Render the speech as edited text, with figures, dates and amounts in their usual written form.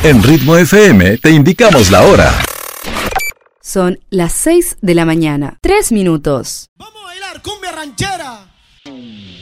En Ritmo FM te indicamos la hora. Son las 6 de la mañana, 3 minutos. Vamos a bailar cumbia ranchera.